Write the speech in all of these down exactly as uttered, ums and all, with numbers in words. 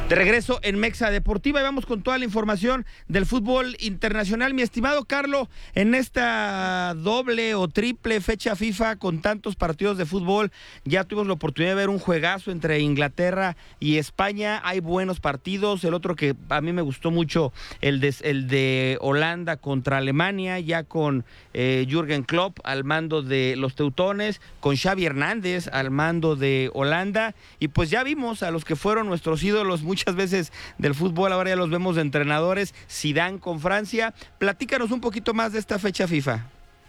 De regreso en Mexa Deportiva y vamos con toda la información del fútbol internacional. Mi estimado Carlo, en esta doble o triple fecha FIFA con tantos partidos de fútbol, ya tuvimos la oportunidad de ver un juegazo entre Inglaterra y España. Hay buenos partidos. El otro que a mí me gustó mucho, el de, el de Holanda contra Alemania, ya con eh, Jürgen Klopp al mando de los teutones, con Xavi Hernández al mando de Holanda. Y pues ya vimos a los que fueron nuestros ídolos muchas veces del fútbol, ahora ya los vemos de entrenadores. Zidane con Francia. Platícanos un poquito más de esta fecha FIFA.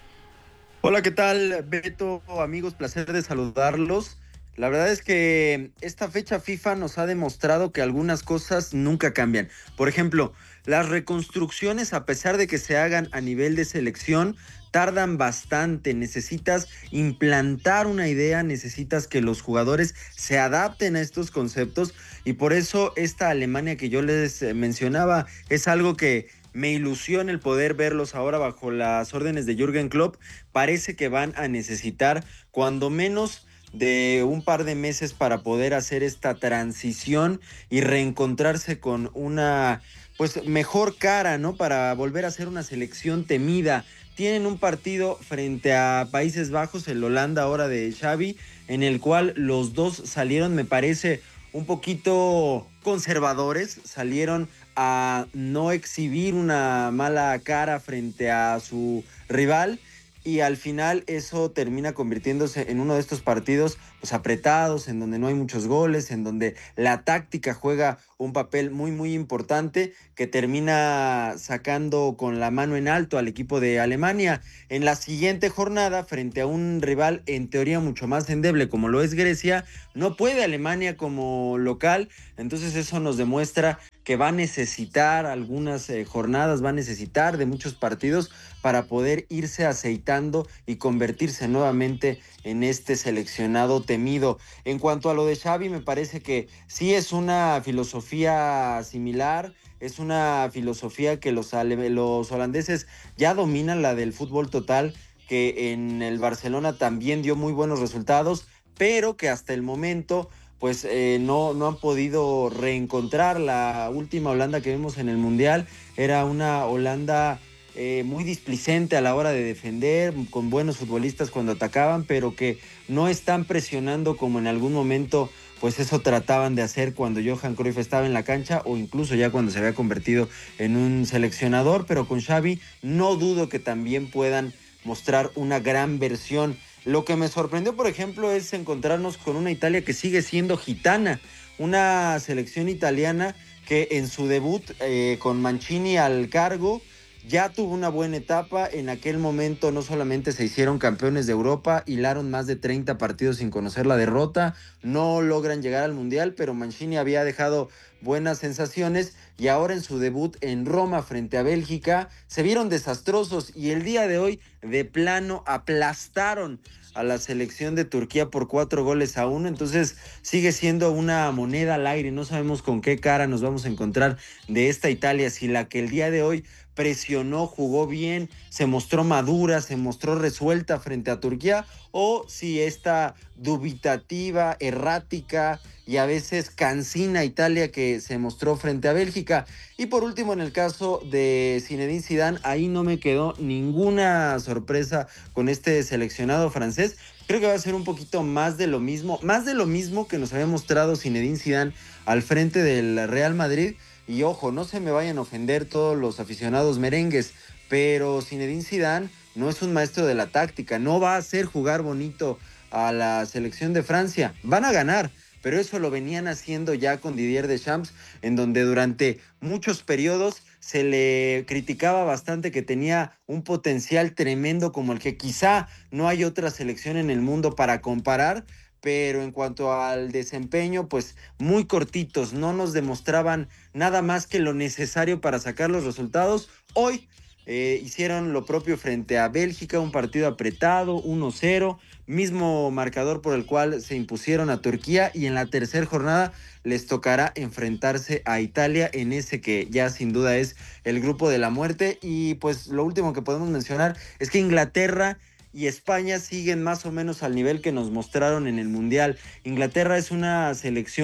Hola, ¿qué tal, Beto? Amigos, placer de saludarlos. La verdad es que esta fecha FIFA nos ha demostrado que algunas cosas nunca cambian. Por ejemplo, las reconstrucciones, a pesar de que se hagan a nivel de selección, tardan bastante. Necesitas implantar una idea, necesitas que los jugadores se adapten a estos conceptos, y por eso esta Alemania que yo les mencionaba es algo que me ilusiona el poder verlos ahora bajo las órdenes de Jürgen Klopp. Parece que van a necesitar cuando menos de un par de meses para poder hacer esta transición y reencontrarse con una pues mejor cara, ¿no? Para volver a ser una selección temida. Tienen un partido frente a Países Bajos, el Holanda ahora de Xavi, en el cual los dos salieron, me parece, un poquito conservadores, salieron a no exhibir una mala cara frente a su rival, y al final eso termina convirtiéndose en uno de estos partidos pues apretados, en donde no hay muchos goles, en donde la táctica juega un papel muy muy importante, que termina sacando con la mano en alto al equipo de Alemania. En la siguiente jornada, frente a un rival en teoría mucho más endeble como lo es Grecia, no puede Alemania como local. Entonces eso nos demuestra que va a necesitar algunas eh, jornadas, va a necesitar de muchos partidos para poder irse aceitando y convertirse nuevamente en este seleccionado temido. En cuanto a lo de Xavi, me parece que sí es una filosofía similar, es una filosofía que los, ale- los holandeses ya dominan, la del fútbol total, que en el Barcelona también dio muy buenos resultados, pero que hasta el momento pues eh, no, no han podido reencontrar. La última Holanda que vimos en el Mundial era una Holanda eh, muy displicente a la hora de defender, con buenos futbolistas cuando atacaban, pero que no están presionando como en algún momento pues eso trataban de hacer cuando Johan Cruyff estaba en la cancha, o incluso ya cuando se había convertido en un seleccionador. Pero con Xavi no dudo que también puedan mostrar una gran versión. Lo que me sorprendió, por ejemplo, es encontrarnos con una Italia que sigue siendo gitana, una selección italiana que en su debut eh, con Mancini al cargo ya tuvo una buena etapa. En aquel momento no solamente se hicieron campeones de Europa, hilaron más de treinta partidos sin conocer la derrota, no logran llegar al Mundial, pero Mancini había dejado buenas sensaciones, y ahora en su debut en Roma frente a Bélgica se vieron desastrosos, y el día de hoy de plano aplastaron a la selección de Turquía por cuatro goles a uno. Entonces sigue siendo una moneda al aire, no sabemos con qué cara nos vamos a encontrar de esta Italia, si la que el día de hoy presionó, jugó bien, se mostró madura, se mostró resuelta frente a Turquía, o si esta dubitativa, errática y a veces cansina Italia que se mostró frente a Bélgica. Y por último, en el caso de Zinedine Zidane, ahí no me quedó ninguna sorpresa con este seleccionado francés. Creo que va a ser un poquito más de lo mismo, más de lo mismo que nos había mostrado Zinedine Zidane al frente del Real Madrid. Y ojo, no se me vayan a ofender todos los aficionados merengues, pero Zinedine Zidane no es un maestro de la táctica, no va a hacer jugar bonito a la selección de Francia. Van a ganar, pero eso lo venían haciendo ya con Didier Deschamps, en donde durante muchos periodos se le criticaba bastante que tenía un potencial tremendo como el que quizá no hay otra selección en el mundo para comparar, pero en cuanto al desempeño, pues muy cortitos, no nos demostraban nada más que lo necesario para sacar los resultados. Hoy eh, hicieron lo propio frente a Bélgica, un partido apretado, uno cero, mismo marcador por el cual se impusieron a Turquía, y en la tercera jornada les tocará enfrentarse a Italia en ese que ya sin duda es el grupo de la muerte. Y pues lo último que podemos mencionar es que Inglaterra y España siguen más o menos al nivel que nos mostraron en el Mundial. Inglaterra es una selección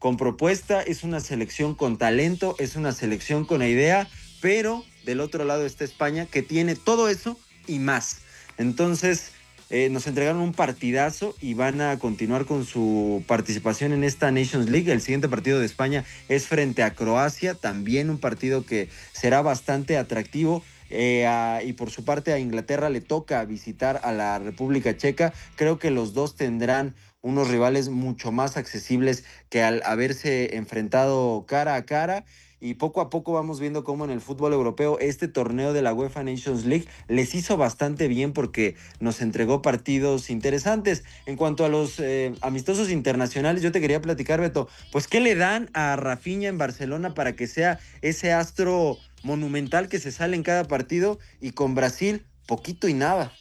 con propuesta, es una selección con talento, es una selección con idea, pero del otro lado está España, que tiene todo eso y más. Entonces, eh, nos entregaron un partidazo y van a continuar con su participación en esta Nations League. El siguiente partido de España es frente a Croacia, también un partido que será bastante atractivo. Eh, a, y por su parte a Inglaterra le toca visitar a la República Checa. Creo que los dos tendrán unos rivales mucho más accesibles que al haberse enfrentado cara a cara. Y poco a poco vamos viendo cómo en el fútbol europeo este torneo de la UEFA Nations League les hizo bastante bien porque nos entregó partidos interesantes. En cuanto a los eh, amistosos internacionales, yo te quería platicar, Beto, pues ¿qué le dan a Rafinha en Barcelona para que sea ese astro monumental que se sale en cada partido? Y con Brasil, poquito y nada.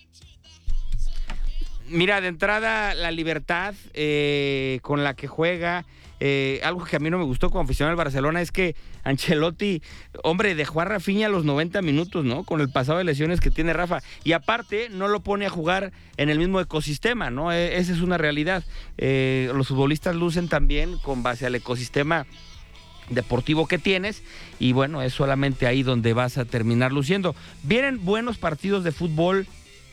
Mira, de entrada, la libertad eh, con la que juega. Eh, algo que a mí no me gustó como aficionado al Barcelona es que Ancelotti, hombre, dejó a Rafinha a los noventa minutos, ¿no? Con el pasado de lesiones que tiene Rafa. Y aparte, no lo pone a jugar en el mismo ecosistema, ¿no? E- esa es una realidad. Eh, los futbolistas lucen también con base al ecosistema deportivo que tienes, y bueno, es solamente ahí donde vas a terminar luciendo. Vienen buenos partidos de fútbol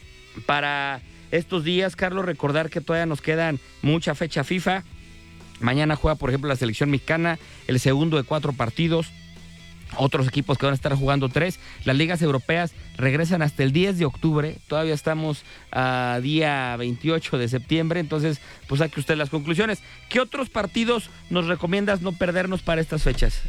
para estos días, Carlos. Recordar que todavía nos quedan mucha fecha FIFA. Mañana juega, por ejemplo, la selección mexicana, el segundo de cuatro partidos. Otros equipos que van a estar jugando tres. Las ligas europeas regresan hasta el diez de octubre. Todavía estamos a día veintiocho de septiembre. Entonces, pues saque usted las conclusiones. ¿Qué otros partidos nos recomiendas no perdernos para estas fechas?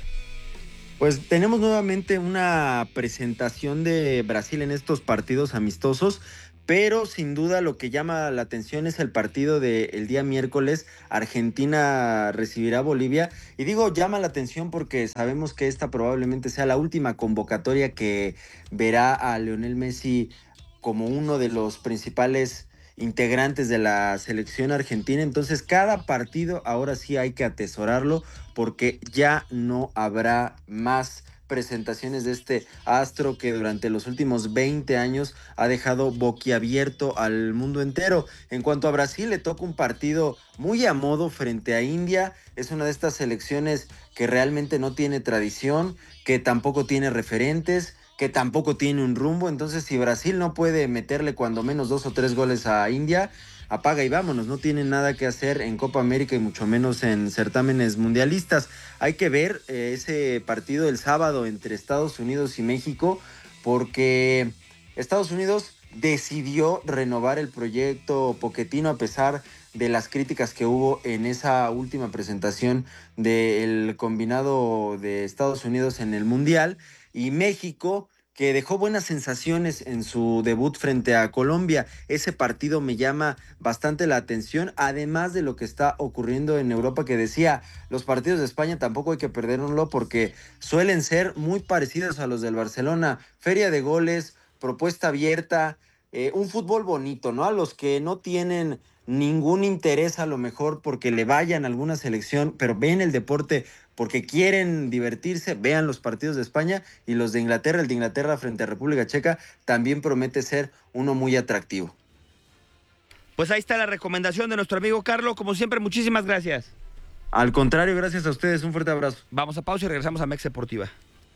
Pues tenemos nuevamente una presentación de Brasil en estos partidos amistosos, pero sin duda lo que llama la atención es el partido del día miércoles. Argentina recibirá a Bolivia, y digo llama la atención porque sabemos que esta probablemente sea la última convocatoria que verá a Lionel Messi como uno de los principales integrantes de la selección argentina. Entonces cada partido ahora sí hay que atesorarlo porque ya no habrá más presentaciones de este astro que durante los últimos veinte años ha dejado boquiabierto al mundo entero. En cuanto a Brasil, le toca un partido muy a modo frente a India. Es una de estas selecciones que realmente no tiene tradición, que tampoco tiene referentes, que tampoco tiene un rumbo. Entonces, si Brasil no puede meterle cuando menos dos o tres goles a India, apaga y vámonos, no tienen nada que hacer en Copa América y mucho menos en certámenes mundialistas. Hay que ver eh, ese partido el sábado entre Estados Unidos y México, porque Estados Unidos decidió renovar el proyecto Pochettino a pesar de las críticas que hubo en esa última presentación del combinado de Estados Unidos en el Mundial, y México, que dejó buenas sensaciones en su debut frente a Colombia. Ese partido me llama bastante la atención, además de lo que está ocurriendo en Europa, que decía, los partidos de España tampoco hay que perderlo porque suelen ser muy parecidos a los del Barcelona. Feria de goles, propuesta abierta, eh, un fútbol bonito, ¿no? A los que no tienen ningún interés a lo mejor porque le vayan a alguna selección, pero ven el deporte porque quieren divertirse, vean los partidos de España, y los de Inglaterra, el de Inglaterra frente a República Checa, también promete ser uno muy atractivo. Pues ahí está la recomendación de nuestro amigo Carlos. Como siempre, muchísimas gracias. Al contrario, gracias a ustedes, un fuerte abrazo. Vamos a pausa y regresamos a Mex Deportiva.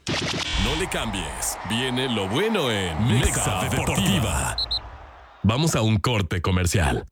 No le cambies, viene lo bueno en Mexa Deportiva. Vamos a un corte comercial.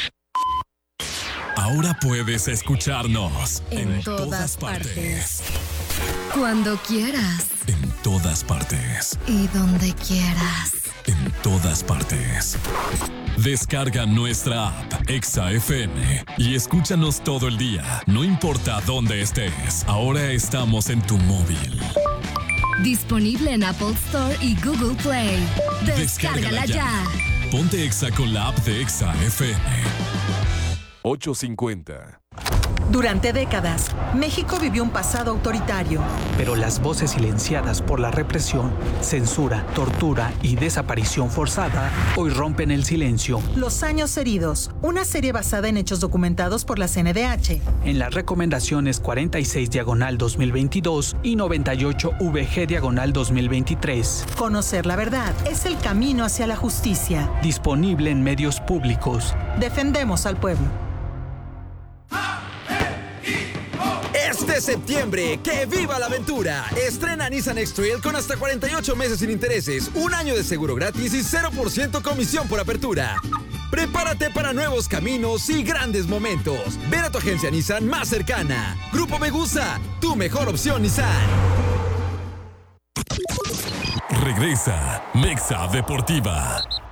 Ahora puedes escucharnos en, en todas, todas partes. partes. Cuando quieras. En todas partes. Y donde quieras. En todas partes. Descarga nuestra app Exa F M y escúchanos todo el día, no importa dónde estés. Ahora estamos en tu móvil. Disponible en Apple Store y Google Play. Descárgala, Descárgala ya. ya. Ponte Exa con la app de Exa F M. ocho cincuenta. Durante décadas, México vivió un pasado autoritario. Pero las voces silenciadas por la represión, censura, tortura y desaparición forzada hoy rompen el silencio. Los años heridos, una serie basada en hechos documentados por la C N D H. En las recomendaciones cuarenta y seis diagonal dos mil veintidós y noventa y ocho V G diagonal dos mil veintitrés. Conocer la verdad es el camino hacia la justicia. Disponible en medios públicos. Defendemos al pueblo. Este septiembre, ¡que viva la aventura! Estrena Nissan X-Trail con hasta cuarenta y ocho meses sin intereses, un año de seguro gratis y cero por ciento comisión por apertura. Prepárate para nuevos caminos y grandes momentos. Ven a tu agencia Nissan más cercana. Grupo Megusa, tu mejor opción Nissan. Regresa Mexa Deportiva.